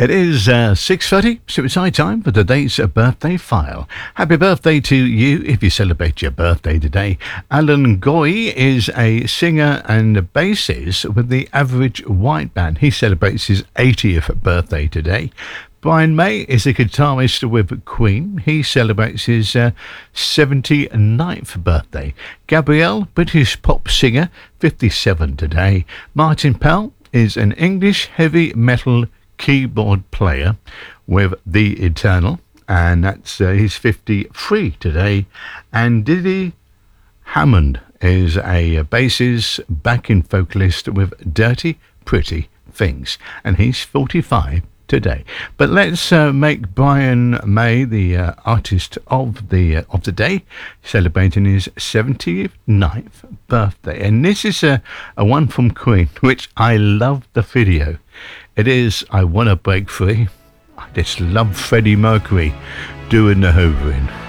It is 6:30, so it's high time for today's birthday file. Happy birthday to you if you celebrate your birthday today. Alan Goy is a singer and bassist with the Average White Band. He celebrates his 80th birthday today. Brian May is a guitarist with Queen. He celebrates his 79th birthday. Gabrielle, British pop singer, 57 today. Martin Powell is an English heavy metal keyboard player with The Eternal, and that's he's 53 today. And Diddy Hammond is a bassist, backing vocalist with Dirty Pretty Things, and he's 45 today. But let's make Brian May the artist of the day, celebrating his 79th birthday. And this is a one from Queen, which I love the video. It is I Wanna Break Free. I just love Freddie Mercury doing the hoovering.